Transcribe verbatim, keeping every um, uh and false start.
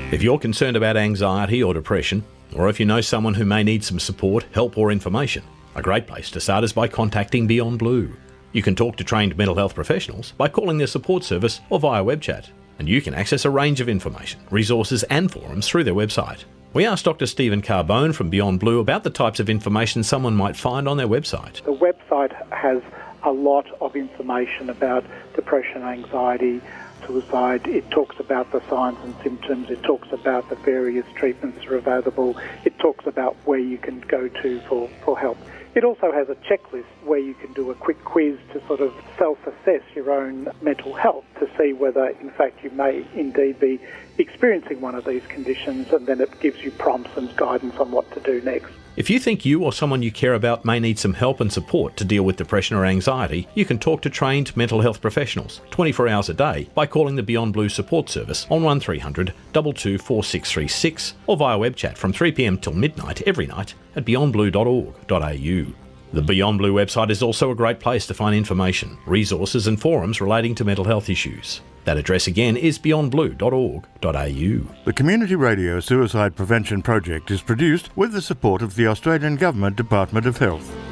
If you're concerned about anxiety or depression, or if you know someone who may need some support, help or information, a great place to start is by contacting Beyond Blue. You can talk to trained mental health professionals by calling their support service or via web chat, and you can access a range of information, resources and forums through their website. We asked Doctor Stephen Carbone from Beyond Blue about the types of information someone might find on their website. The website has a lot of information about depression, anxiety, suicide. It talks about the signs and symptoms. It talks about the various treatments that are available. It talks about where you can go to for, for help. It also has a checklist where you can do a quick quiz to sort of self-assess your own mental health to see whether, in fact, you may indeed be experiencing one of these conditions, and then it gives you prompts and guidance on what to do next. If you think you or someone you care about may need some help and support to deal with depression or anxiety, you can talk to trained mental health professionals twenty-four hours a day by calling the Beyond Blue support service on one three hundred, two two four six three six or via web chat from three p m till midnight every night at beyond blue dot org dot a u. The Beyond Blue website is also a great place to find information, resources and forums relating to mental health issues. That address again is beyond blue dot org dot a u. The Community Radio Suicide Prevention Project is produced with the support of the Australian Government Department of Health.